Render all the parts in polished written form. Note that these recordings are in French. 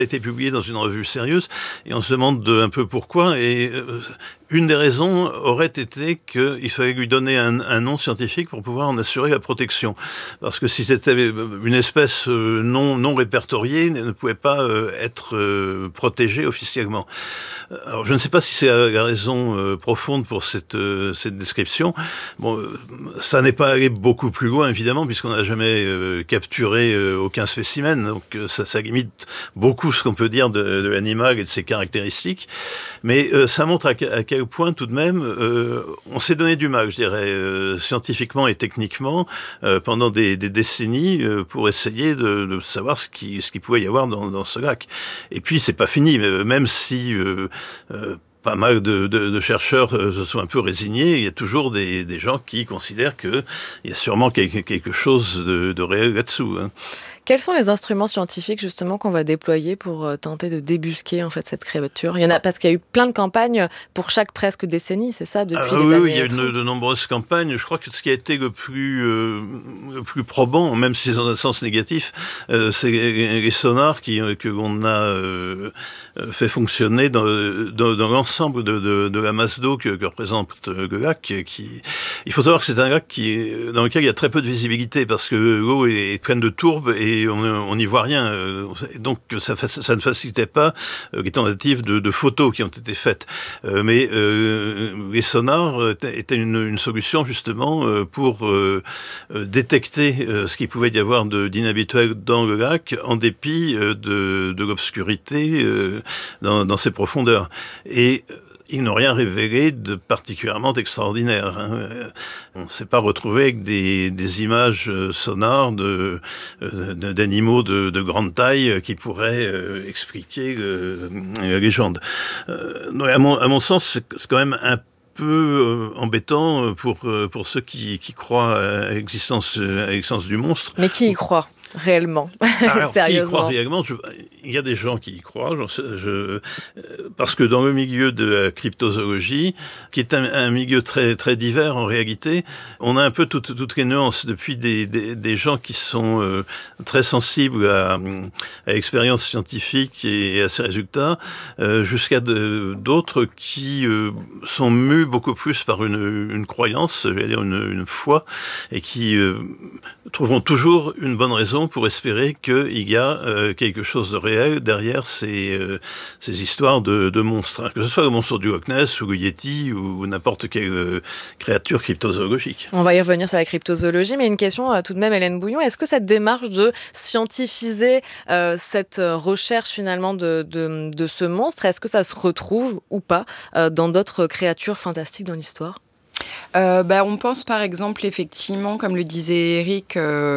été publié dans une revue sérieuse et on se demande un peu pourquoi. Et une des raisons aurait été qu'il fallait lui donner un nom scientifique pour pouvoir en assurer la protection. Parce que si c'était une espèce non répertoriée, elle ne pouvait pas être protégée officiellement. Alors je ne sais pas si c'est la raison profonde pour cette description. Bon, ça n'est pas allé beaucoup plus loin évidemment puisqu'on n'a jamais capturé aucun spécimen. Donc ça limite beaucoup ce qu'on peut dire de l'animal et de ses caractéristiques. Mais ça montre à quel point tout de même on s'est donné du mal, je dirais, scientifiquement et techniquement pendant des décennies pour essayer de savoir ce qu'il pouvait y avoir dans ce lac. Et puis c'est pas fini, même si pas mal de chercheurs se sont un peu résignés. Il y a toujours des gens qui considèrent qu'il y a sûrement quelque chose de réel là-dessous. Hein. Quels sont les instruments scientifiques justement qu'on va déployer pour tenter de débusquer en fait cette créature ? Il y en a parce qu'il y a eu plein de campagnes pour chaque presque décennie, c'est ça depuis les années 30. Oui, il y a eu de nombreuses campagnes. Je crois que ce qui a été le plus probant, même si c'est dans un sens négatif, c'est les sonars que l'on a fait fonctionner dans l'ensemble de la masse d'eau que représente le lac. Il faut savoir que c'est un lac dans lequel il y a très peu de visibilité parce que l'eau est pleine de tourbes et on n'y voit rien. Donc ça ne facilitait pas les tentatives de photos qui ont été faites. Mais les sonars étaient une solution justement pour détecter ce qu'il pouvait y avoir d'inhabituel dans le lac en dépit de l'obscurité dans ses profondeurs. Et ils n'ont rien révélé de particulièrement extraordinaire. Hein. On ne s'est pas retrouvé avec des images sonores d'animaux de grande taille qui pourraient expliquer la légende. À mon sens, c'est quand même un peu embêtant pour ceux qui croient à l'existence du monstre. Mais qui y croit réellement? Alors, qui y croit réellement? Il y a des gens qui y croient, parce que dans le milieu de la cryptozoologie, qui est un milieu très, très divers en réalité, on a un peu toutes les nuances, depuis des gens qui sont très sensibles à l'expérience scientifique et à ses résultats, jusqu'à d'autres qui sont mus beaucoup plus par une croyance, j'allais dire une foi, et qui trouveront toujours une bonne raison pour espérer qu'il y a quelque chose de réel derrière ces histoires de monstres. Hein. Que ce soit le monstre du Loch Ness ou le Yeti ou n'importe quelle créature cryptozoologique. On va y revenir sur la cryptozoologie, mais une question tout de même, Hélène Bouillon. Est-ce que cette démarche de scientifiser cette recherche finalement de ce monstre, est-ce que ça se retrouve ou pas dans d'autres créatures fantastiques dans l'histoire ? On pense par exemple effectivement, comme le disait Eric,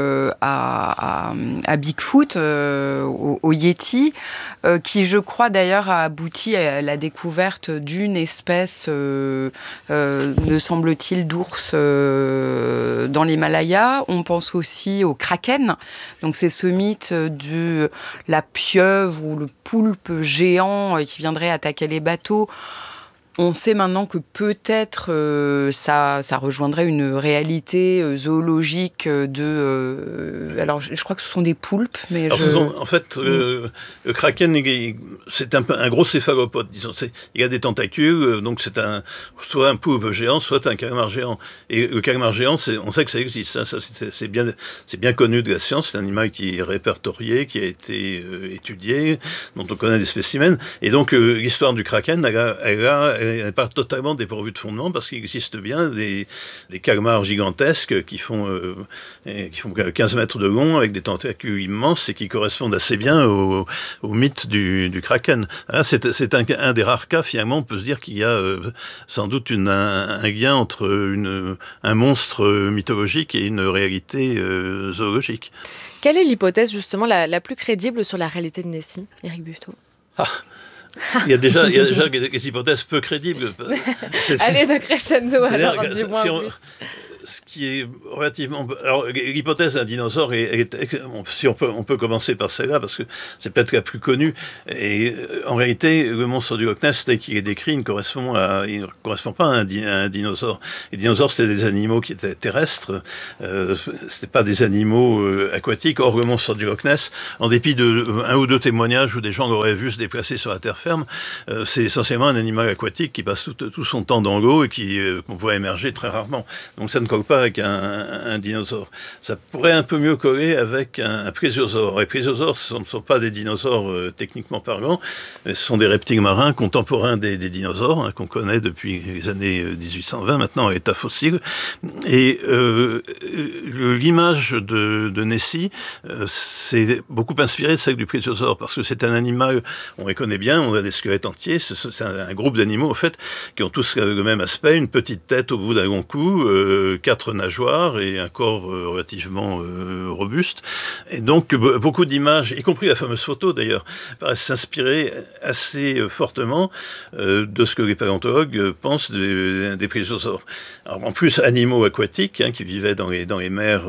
à Bigfoot, au Yeti, qui je crois d'ailleurs a abouti à la découverte d'une espèce, me semble-t-il, d'ours dans l'Himalaya. On pense aussi au kraken, donc c'est ce mythe de la pieuvre ou le poulpe géant qui viendrait attaquer les bateaux. On sait maintenant que peut-être ça rejoindrait une réalité zoologique alors, je crois que ce sont des poulpes, mais en fait, le kraken, c'est un gros céphalopode, disons. Il y a des tentacules, donc c'est soit un poulpe géant, soit un calmar géant. Et le calmar géant, on sait que ça existe. Hein, c'est bien connu de la science. C'est un animal qui est répertorié, qui a été étudié, dont on connaît des spécimens. Et donc, l'histoire du kraken, elle n'est pas totalement dépourvue de fondement parce qu'il existe bien des calmars gigantesques qui font 15 mètres de long avec des tentacules immenses et qui correspondent assez bien au mythe du kraken. Là, c'est un des rares cas, finalement, on peut se dire qu'il y a sans doute un lien entre un monstre mythologique et une réalité zoologique. Quelle est l'hypothèse justement la plus crédible sur la réalité de Nessie, Éric Buffetot ? Il y a déjà des hypothèses peu crédibles. Allez, de crescendo, alors, du moins plus. ce qui est relativement... Alors, l'hypothèse d'un dinosaure, si on peut commencer par celle-là, parce que c'est peut-être la plus connue. Et en réalité, le monstre du Loch Ness, tel qu'il est décrit, il ne correspond pas à un dinosaure. Les dinosaures, c'était des animaux qui étaient terrestres. C'était pas des animaux aquatiques. Or, le monstre du Loch Ness, en dépit de un ou deux témoignages où des gens l'auraient vu se déplacer sur la terre ferme, c'est essentiellement un animal aquatique qui passe tout son temps dans l'eau et qu'on voit émerger très rarement. Donc ça ne colle pas avec un dinosaure. Ça pourrait un peu mieux coller avec un plésiosaure. Les plésiosaures, ce ne sont pas des dinosaures techniquement parlant, mais ce sont des reptiles marins contemporains des dinosaures, qu'on connaît depuis les années 1820, maintenant à l'état fossile. Et l'image de Nessie s'est beaucoup inspirée de celle du plésiosaure, parce que c'est un animal, on les connaît bien, on a des squelettes entiers, c'est un groupe d'animaux, en fait, qui ont tous le même aspect, une petite tête au bout d'un long cou, 4 nageoires et un corps relativement robuste. Et donc, beaucoup d'images, y compris la fameuse photo d'ailleurs, paraissent s'inspirer assez fortement de ce que les paléontologues pensent des plésiosaures. Alors, en plus, animaux aquatiques, qui vivaient dans les mers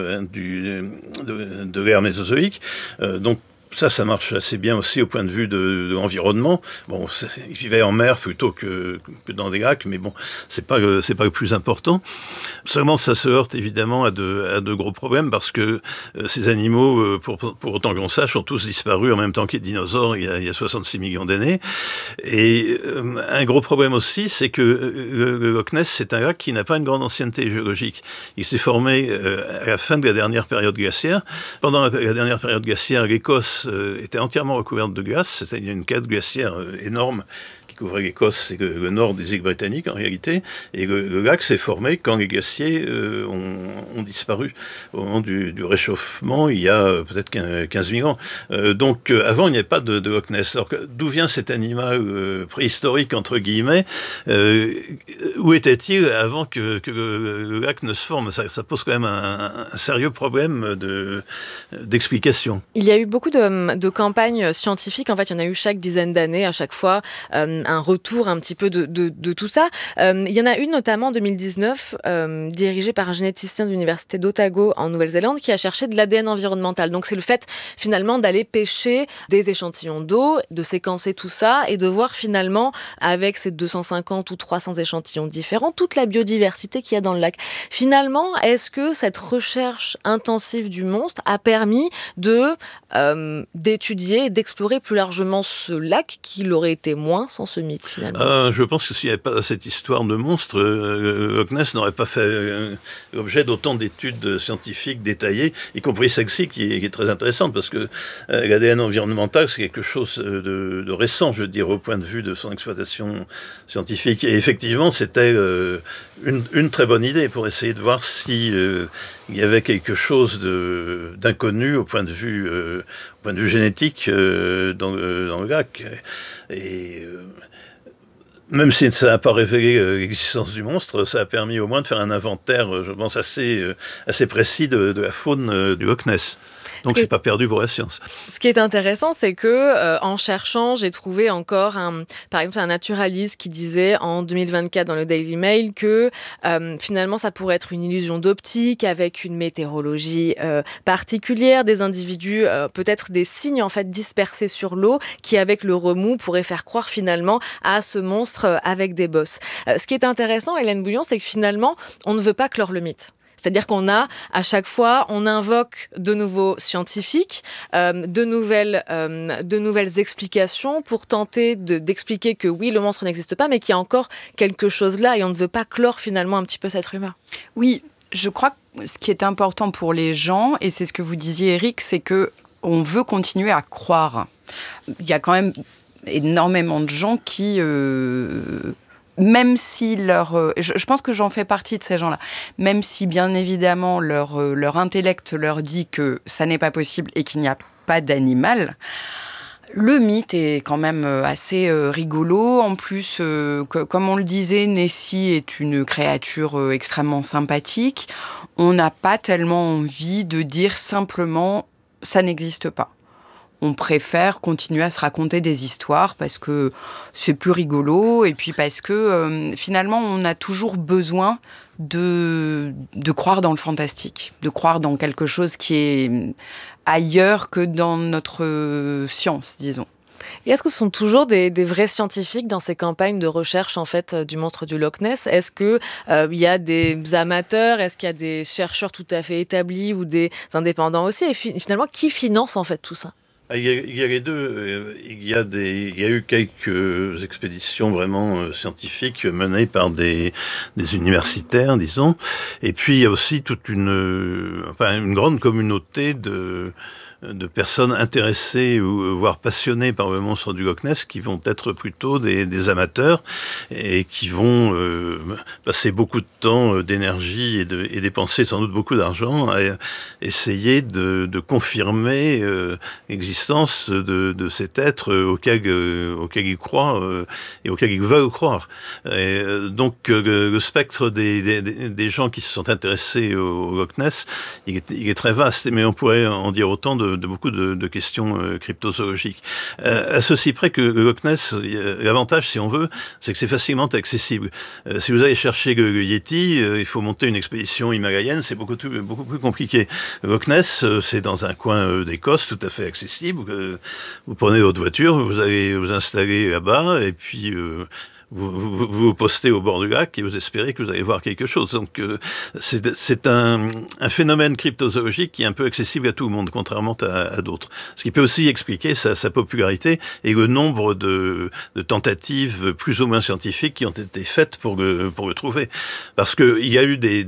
de l'ère mésozoïque, donc ça marche assez bien aussi au point de vue de l'environnement. Bon, ils vivaient en mer plutôt que dans des lacs, mais bon, c'est pas le plus important. Seulement, ça se heurte évidemment à de gros problèmes parce que ces animaux, pour autant qu'on sache, ont tous disparu en même temps que les dinosaures il y a 66 millions d'années. Et un gros problème aussi, c'est que le Loch Ness, c'est un lac qui n'a pas une grande ancienneté géologique. Il s'est formé à la fin de la dernière période glaciaire. Pendant la dernière période glaciaire, l'Écosse était entièrement recouverte de glace. C'était une cadre glaciaire énorme qui couvrait l'Écosse et le nord des îles britanniques en réalité. Et le lac s'est formé quand les glaciers ont disparu au moment du réchauffement il y a peut-être 15 000 ans. Donc avant il n'y avait pas de Loch Ness. Alors d'où vient cet animal préhistorique entre guillemets où était-il avant que le lac ne se forme? Ça pose quand même un sérieux problème d'explication. Il y a eu beaucoup de campagnes scientifiques. En fait, il y en a eu chaque dizaine d'années, à chaque fois, un retour un petit peu de tout ça. Il y en a une notamment en 2019, dirigée par un généticien de l'université d'Otago en Nouvelle-Zélande, qui a cherché de l'ADN environnemental. Donc c'est le fait finalement d'aller pêcher des échantillons d'eau, de séquencer tout ça et de voir finalement, avec ces 250 ou 300 échantillons différents, toute la biodiversité qu'il y a dans le lac. Finalement, est-ce que cette recherche intensive du monstre a permis d'étudier et d'explorer plus largement ce lac qui l'aurait été moins sans ce mythe finalement? Je pense que s'il n'y avait pas cette histoire de monstre, Loch Ness n'aurait pas fait l'objet d'autant d'études scientifiques détaillées, y compris celle-ci qui est très intéressante parce que l'ADN environnemental c'est quelque chose de récent, je veux dire, au point de vue de son exploitation scientifique. Et effectivement, c'était une très bonne idée pour essayer de voir si il y avait quelque chose d'inconnu au point de vue génétique dans le lac. Et même si ça n'a pas révélé l'existence du monstre, ça a permis au moins de faire un inventaire, je pense, assez précis de la faune du Loch Ness. Donc c'est pas perdu pour la science. Ce qui est intéressant, c'est que en cherchant, j'ai trouvé encore par exemple un naturaliste qui disait en 2024 dans le Daily Mail que finalement ça pourrait être une illusion d'optique avec une météorologie particulière, des individus, peut-être des signes en fait dispersés sur l'eau qui avec le remous pourraient faire croire finalement à ce monstre avec des bosses. Ce qui est intéressant, Hélène Bouillon, c'est que finalement on ne veut pas clore le mythe. C'est-à-dire qu'on a, à chaque fois, on invoque de nouveaux scientifiques, de nouvelles explications pour tenter d'expliquer que oui, le monstre n'existe pas, mais qu'il y a encore quelque chose là et on ne veut pas clore finalement un petit peu cette rumeur. Oui, je crois que ce qui est important pour les gens, et c'est ce que vous disiez Eric, c'est qu'on veut continuer à croire. Il y a quand même énormément de gens qui... même si je pense que j'en fais partie de ces gens-là, même si bien évidemment leur intellect leur dit que ça n'est pas possible et qu'il n'y a pas d'animal, le mythe est quand même assez rigolo. En plus, comme on le disait, Nessie est une créature extrêmement sympathique. On n'a pas tellement envie de dire simplement « ça n'existe pas ». on préfère continuer à se raconter des histoires parce que c'est plus rigolo et puis parce que finalement, on a toujours besoin de croire dans le fantastique, de croire dans quelque chose qui est ailleurs que dans notre science, disons. Et est-ce que ce sont toujours des vrais scientifiques dans ces campagnes de recherche en fait du monstre du Loch Ness? Est-ce que il y a des amateurs? Est-ce qu'il y a des chercheurs tout à fait établis ou des indépendants aussi? Et finalement, qui finance en fait tout ça? Il y a les deux. Il y a eu quelques expéditions vraiment scientifiques menées par des universitaires, disons. Et puis il y a aussi toute une grande communauté de personnes intéressées ou voire passionnées par le monstre du Loch Ness qui vont être plutôt des amateurs et qui vont passer beaucoup de temps, d'énergie et dépenser sans doute beaucoup d'argent à essayer de confirmer l'existence de cet être auquel ils croient et auquel ils veulent croire. Et donc le spectre des gens qui se sont intéressés au Loch Ness, il est très vaste, mais on pourrait en dire autant de beaucoup de questions cryptozoologiques. À ceci près que le Loch Ness, l'avantage, si on veut, c'est que c'est facilement accessible. Si vous allez chercher le Yeti, il faut monter une expédition himalayenne, c'est beaucoup plus compliqué. Le Loch Ness, c'est dans un coin d'Écosse, tout à fait accessible. Vous prenez votre voiture, vous allez vous installer là-bas, et puis vous postez au bord du lac et vous espérez que vous allez voir quelque chose. Donc c'est un phénomène cryptozoologique qui est un peu accessible à tout le monde, contrairement à d'autres. Ce qui peut aussi expliquer sa popularité et le nombre de tentatives plus ou moins scientifiques qui ont été faites pour le trouver. Parce que il y a eu des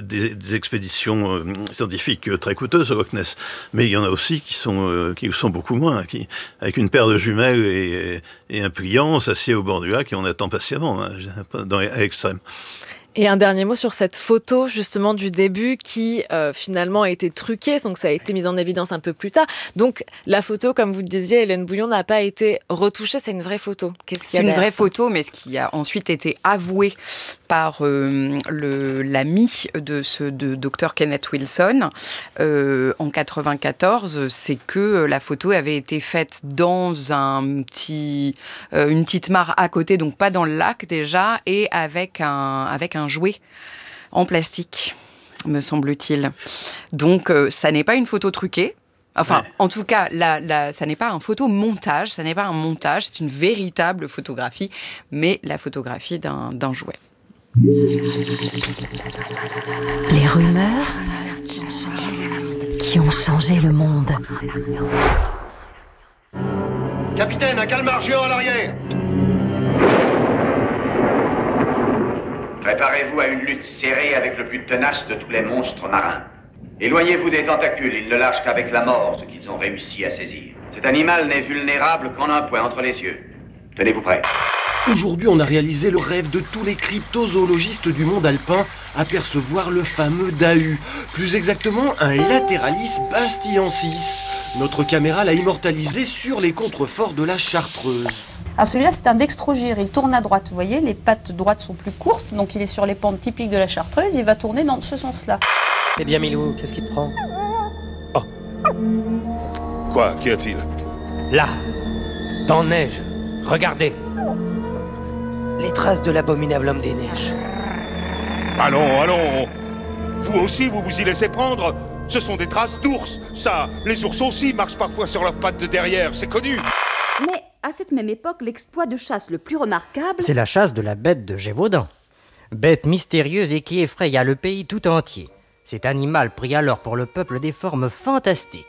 expéditions scientifiques très coûteuses au Loch Ness, mais il y en a aussi qui sont beaucoup moins, qui avec une paire de jumelles et un pliant, on s'assied au bord du lac et on attend patiemment, à l'extrême. Et un dernier mot sur cette photo justement du début qui finalement a été truquée, donc ça a été mis en évidence un peu plus tard. Donc la photo, comme vous le disiez, Hélène Bouillon, n'a pas été retouchée, c'est une vraie photo. C'est une vraie photo, mais ce qui a ensuite été avoué par l'ami de Dr Kenneth Wilson en 94, c'est que la photo avait été faite dans une petite mare à côté, donc pas dans le lac déjà, et avec un jouet en plastique, me semble-t-il. Donc, ça n'est pas une photo truquée. Enfin, ouais. En tout cas, ça n'est pas un photomontage, ça n'est pas un montage, c'est une véritable photographie, mais la photographie d'un jouet. Les rumeurs qui ont changé le monde. Capitaine, un calmar géant à l'arrière. Préparez-vous à une lutte serrée avec le plus tenace de tous les monstres marins. Éloignez-vous des tentacules, ils ne lâchent qu'avec la mort ce qu'ils ont réussi à saisir. Cet animal n'est vulnérable qu'en un point entre les yeux. Tenez-vous prêts. Aujourd'hui, on a réalisé le rêve de tous les cryptozoologistes du monde alpin, apercevoir le fameux dahu. Plus exactement, un Lateralis bastiensis. Notre caméra l'a immortalisé sur les contreforts de la Chartreuse. Alors celui-là, c'est un dextrogire, il tourne à droite, vous voyez, les pattes droites sont plus courtes, donc il est sur les pentes typiques de la Chartreuse, il va tourner dans ce sens-là. Eh bien Milou, qu'est-ce qui te prend? Oh. Quoi, qu'y a-t-il? Là, dans neige, regardez. Les traces de l'abominable homme des neiges. Allons. Vous aussi, vous vous y laissez prendre? Ce sont des traces d'ours. Ça, les ours aussi marchent parfois sur leurs pattes de derrière, c'est connu. Mais à cette même époque, l'exploit de chasse le plus remarquable... c'est la chasse de la bête de Gévaudan. Bête mystérieuse et qui effraya le pays tout entier. Cet animal prit alors pour le peuple des formes fantastiques.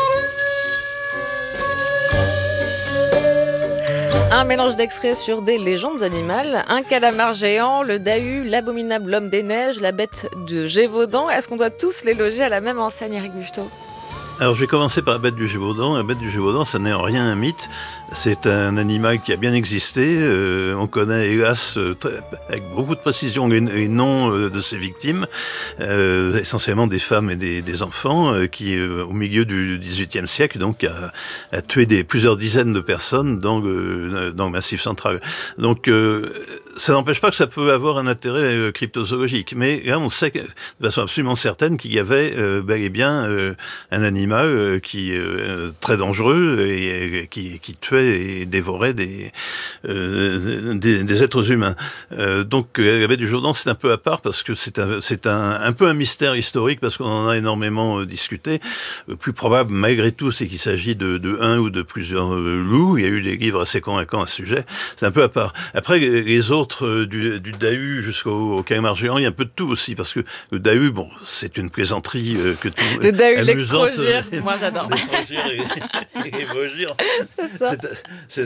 Un mélange d'extraits sur des légendes animales, un calamar géant, le dahu, l'abominable homme des neiges, la bête de Gévaudan. Est-ce qu'on doit tous les loger à la même enseigne, Éric Buffetot ? Alors je vais commencer par la bête du Gévaudan. La bête du Gévaudan, ça n'est en rien un mythe. C'est un animal qui a bien existé. On connaît hélas avec beaucoup de précision les noms de ses victimes, essentiellement des femmes et des enfants, qui au milieu du XVIIIe siècle donc a tué plusieurs dizaines de personnes dans le Massif central. Donc ça n'empêche pas que ça peut avoir un intérêt cryptozoologique, mais là on sait de façon absolument certaine qu'il y avait bel et bien un animal qui très dangereux et qui tuait et dévorait des êtres humains. Donc la baie du Jourdain, c'est un peu à part parce que c'est un peu un mystère historique parce qu'on en a énormément discuté. Le plus probable, malgré tout, c'est qu'il s'agit de un ou de plusieurs loups. Il y a eu des livres assez convaincants à ce sujet. C'est un peu à part. Après, les autres, du dahu jusqu'au calmar géant, il y a un peu de tout aussi parce que le dahu, bon, c'est une plaisanterie que tout. Le dahu, l'extrogir, moi j'adore. L'extrogir et vogir. C'est ça. C'est